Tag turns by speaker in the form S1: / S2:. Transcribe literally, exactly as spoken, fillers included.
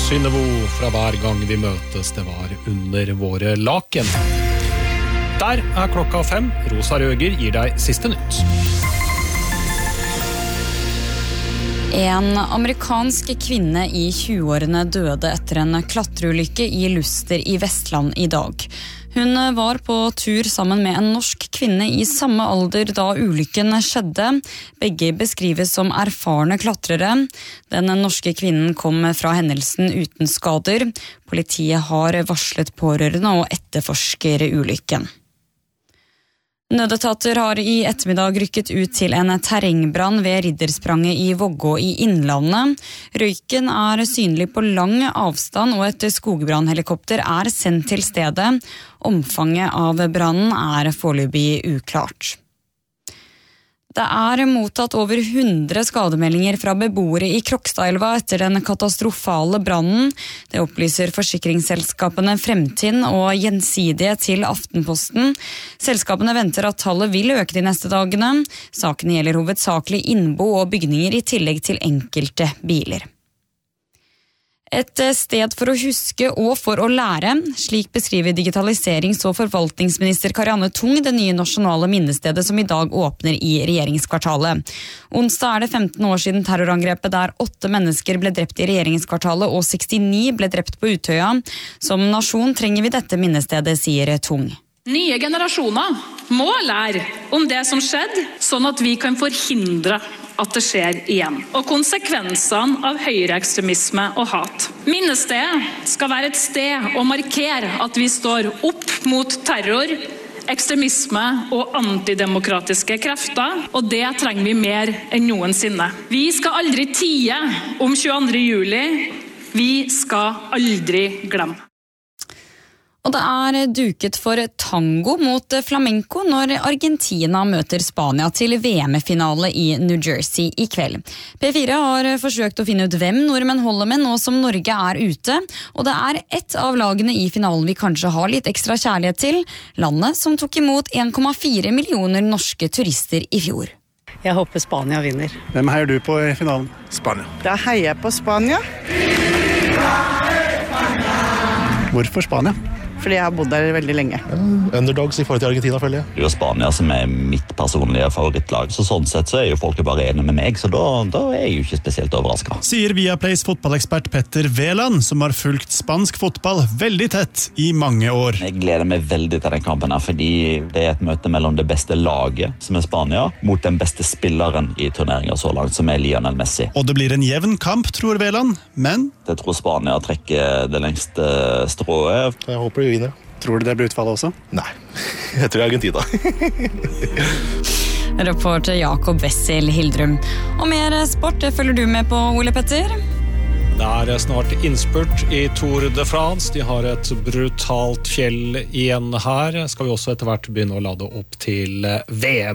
S1: Synnevo fra hver gang vi møtes, det var under våre laken. Der er klokka fem. Rosa Røger gir deg siste nytt.
S2: En amerikansk kvinne i tjueårene døde etter en klatreulykke i Luster i Vestland i dag. Hun var på tur sammen med en norsk kvinne i samme alder da ulykken skjedde. Begge beskrives som erfarne klatrere. Den norske kvinnen kom fra hendelsen uten skader. Politiet har varslet pårørende og etterforsker ulykken. Nødetater har i ettermiddag rykket ut til en terrengbrann ved Ridderspranget i Vågå i Innlandet. Røyken er synlig på lang avstand, og et skogbrannhelikopter er sendt til stedet. Omfanget av brannen er foreløpig uklart. Det er mottatt over hundre skademeldinger fra beboere i Krokstadelva etter den katastrofale brannen. Det opplyser forsikringsselskapene Fremtind og Gjensidige til Aftenposten. Selskapene venter at tallet vil øke de neste dagene. Saken gjelder hovedsakelig innbo og bygninger i tillegg til enkelte biler. Et sted for å huske og for å lære, slik beskriver digitaliserings- og forvaltningsminister Karianne Tung det nye nasjonale minnestedet som i dag åpner i regjeringskvartalet. Onsdag er det femten år siden terrorangrepet der åtte mennesker ble drept i regjeringskvartalet og sekstini ble drept på Utøya. Som nasjon trenger vi dette minnestedet, sier Tung.
S3: Nye generasjoner må lære om det som skjedde, sånn at vi kan forhindre at det skjer igjen, og konsekvensene av høyreekstremisme og hat. Minnestedet skal være et sted å markere at vi står opp mot terror, ekstremisme og antidemokratiske krefter, og det trenger vi mer enn noensinne. Vi skal aldri tie om tjueandre juli, vi skal aldri glemme.
S2: Og det er duket for tango mot flamenco når Argentina møter Spania til V M-finale i New Jersey i kveld. P fire har forsøkt å finne ut hvem nordmenn holder med nå som Norge er ute, og det er ett av lagene i finalen vi kanskje har litt ekstra kjærlighet til, landet som tok imot en komma fire millioner norske turister i fjor.
S4: Jeg håper Spania vinner.
S5: Hvem heier du på i finalen?
S6: Spania.
S7: Da heier jeg på Spania.
S5: Hvorfor Spania?
S7: Fordi jeg har bodd der veldig lenge.
S6: Ja, underdogs i forhold til Argentina, følger jeg.
S8: Det er jo Spania som er mitt personlige favorittlag, så sånn sett så er jo folk bare enige med meg, så da, da er jeg jo ikke spesielt overrasket.
S5: Sier Viaplays fotballekspert Petter Veland, som har fulgt spansk fotball veldig tett i mange år.
S8: Jeg gleder meg veldig til den kampen her, fordi det er et møte mellom det beste laget, som er Spania, mot den beste spilleren i turneringen så langt, som er Lionel Messi.
S5: Og det blir en jevn kamp, tror Veland, men...
S8: Jeg tror Spania trekker det lengste strået.
S6: Jeg håper vi vinner.
S5: Tror du det blir utfallet også?
S6: Nei, jeg tror Argentina.
S2: Reporter Jakob Wessel Hildrum. Og mer sport, det følger du med på, Ole Petter?
S1: Det er snart innspurt i Tour de France. De har et brutalt fjell igjen her. Skal vi også etter hvert begynne å lade opp til V M.